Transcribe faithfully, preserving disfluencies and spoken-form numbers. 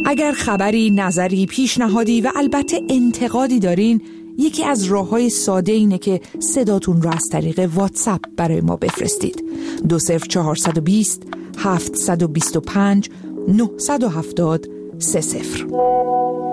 اگر خبری، نظری، پیشنهادی و البته انتقادی دارین، یکی از راه‌های ساده اینه که صداتون رو از طریق واتساپ برای ما بفرستید. دو صفر چهارصد و بیست هفتصد و بیست و پنج نهصد و هفتاد سه صفر.